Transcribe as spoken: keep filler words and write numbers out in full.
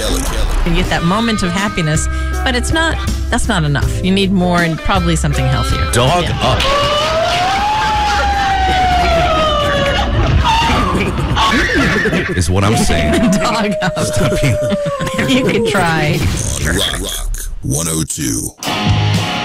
You get that moment of happiness, but it's not, that's not enough. You need more and probably something healthier. Dog Yeah. up. Is what I'm saying. Dog up. Stop being- You can try. Rock, Rock one oh two.